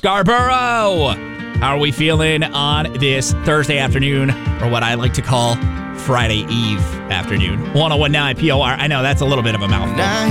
Scarborough. How are we feeling on this Thursday afternoon, or what I like to call Friday Eve afternoon? 101.9 POR. I know that's a little bit of a mouthful.